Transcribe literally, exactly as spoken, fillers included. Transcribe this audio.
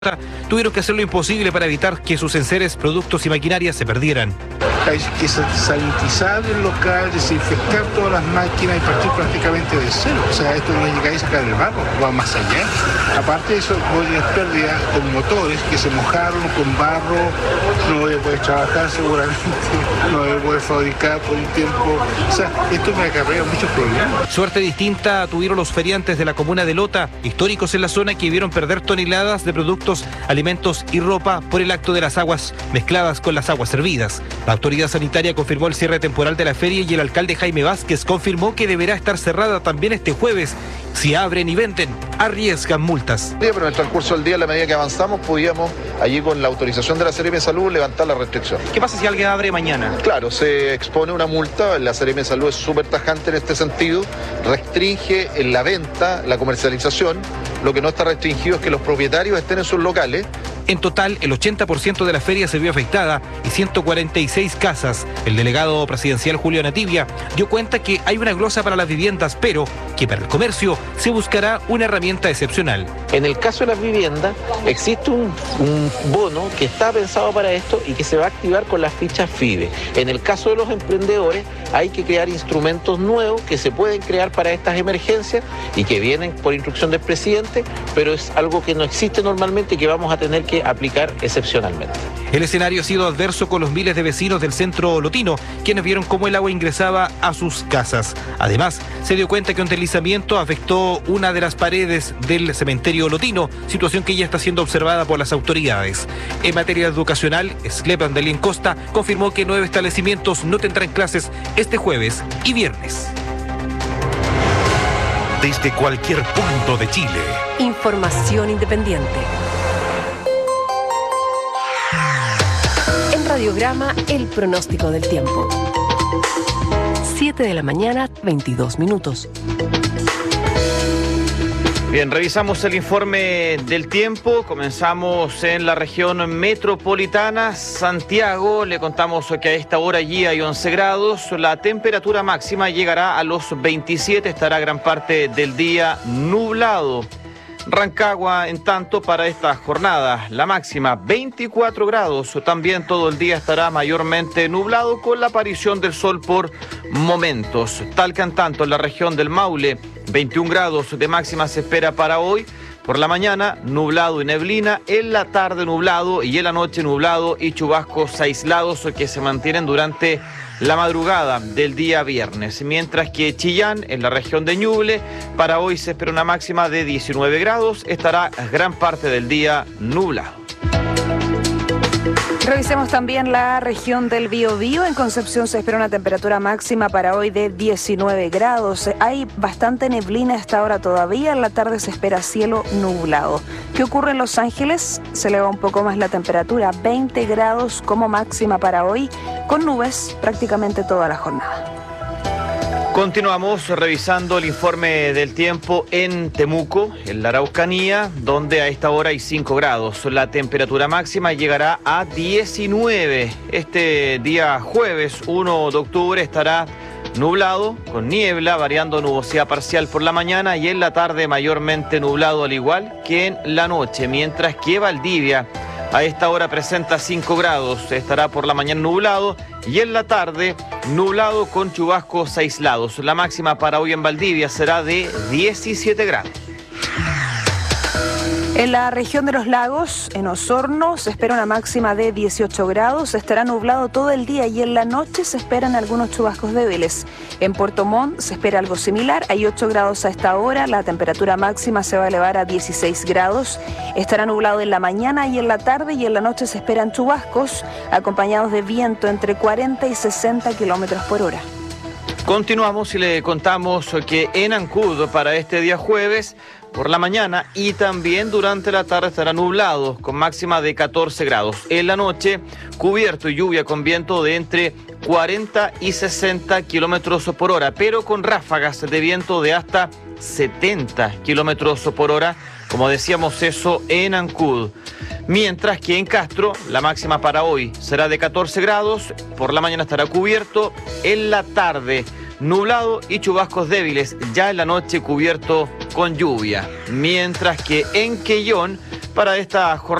tuvieron que hacer lo imposible para evitar que sus enseres, productos y maquinarias se perdieran. Hay que sanitizar el local, desinfectar todas las máquinas y partir prácticamente de cero. O sea, esto no llega a sacar el barro, va más allá. Aparte de eso, voy a tener pérdidas con motores que se mojaron con barro, no voy a poder trabajar seguramente, no voy a poder fabricar por un tiempo. O sea, esto me acarrea muchos problemas. Suerte distinta tuvieron los feriantes de la comuna de Lota, históricos en la zona, que vieron perder toneladas de productos, alimentos y ropa por el acto de las aguas mezcladas con las aguas servidas. La autoridad sanitaria confirmó el cierre temporal de la feria y el alcalde Jaime Vázquez confirmó que deberá estar cerrada también este jueves. Si abren y venden, arriesgan multas. Pero en el transcurso del día, a la medida que avanzamos, podíamos, allí con la autorización de la Seremi de Salud, levantar la restricción. ¿Qué pasa si alguien abre mañana? Claro, se expone una multa, la Seremi de Salud es súper tajante en este sentido, restringe en la venta, la comercialización, lo que no está restringido es que los propietarios estén en sus locales. En total, el ochenta por ciento de la feria se vio afectada y ciento cuarenta y seis casas. El delegado presidencial Julio Nativia dio cuenta que hay una glosa para las viviendas, pero que para el comercio se buscará una herramienta excepcional. En el caso de las viviendas, existe un, un bono que está pensado para esto y que se va a activar con las fichas FIBE. En el caso de los emprendedores, hay que crear instrumentos nuevos que se pueden crear para estas emergencias y que vienen por instrucción del presidente, pero es algo que no existe normalmente y que vamos a tener que aplicar excepcionalmente. El escenario ha sido adverso con los miles de vecinos del centro lotino, quienes vieron cómo el agua ingresaba a sus casas. Además, se dio cuenta que un deslizamiento afectó una de las paredes del cementerio lotino, situación que ya está siendo observada por las autoridades. En materia educacional, SLEP Andelín Costa confirmó que nueve establecimientos no tendrán clases este jueves y viernes. Desde cualquier punto de Chile. Información independiente. En Radiograma, el pronóstico del tiempo. siete de la mañana, veintidós minutos. Bien, revisamos el informe del tiempo. Comenzamos en la región metropolitana, Santiago. Le contamos que a esta hora allí hay once grados. La temperatura máxima llegará a los veintisiete. Estará gran parte del día nublado. Rancagua, en tanto, para esta jornada, la máxima veinticuatro grados. También todo el día estará mayormente nublado con la aparición del sol por momentos. Talca, en tanto, en la región del Maule, veintiún grados de máxima se espera para hoy. Por la mañana, nublado y neblina, en la tarde nublado y en la noche nublado y chubascos aislados que se mantienen durante la madrugada del día viernes. Mientras que Chillán, en la región de Ñuble, para hoy se espera una máxima de diecinueve grados, estará gran parte del día nublado. Revisemos también la región del Biobío. En Concepción se espera una temperatura máxima para hoy de diecinueve grados. Hay bastante neblina a esta hora todavía. En la tarde se espera cielo nublado. ¿Qué ocurre en Los Ángeles? Se eleva un poco más la temperatura, veinte grados como máxima para hoy, con nubes prácticamente toda la jornada. Continuamos revisando el informe del tiempo en Temuco, en la Araucanía, donde a esta hora hay cinco grados. La temperatura máxima llegará a diecinueve. Este día jueves uno de octubre estará nublado, con niebla, variando nubosidad parcial por la mañana y en la tarde mayormente nublado, al igual que en la noche, mientras que Valdivia a esta hora presenta cinco grados, estará por la mañana nublado y en la tarde nublado con chubascos aislados. La máxima para hoy en Valdivia será de diecisiete grados. En la región de los lagos, en Osorno, se espera una máxima de dieciocho grados, estará nublado todo el día y en la noche se esperan algunos chubascos débiles. En Puerto Montt se espera algo similar, hay ocho grados a esta hora, la temperatura máxima se va a elevar a dieciséis grados, estará nublado en la mañana y en la tarde y en la noche se esperan chubascos acompañados de viento entre cuarenta y sesenta kilómetros por hora. Continuamos y le contamos que en Ancud para este día jueves, por la mañana y también durante la tarde estará nublado con máxima de catorce grados. En la noche, cubierto y lluvia con viento de entre cuarenta y sesenta kilómetros por hora, pero con ráfagas de viento de hasta setenta kilómetros por hora, como decíamos eso en Ancud. Mientras que en Castro, la máxima para hoy será de catorce grados, por la mañana estará cubierto, en la tarde nublado y chubascos débiles, ya en la noche cubierto con lluvia. Mientras que en Quellón, para esta jornada.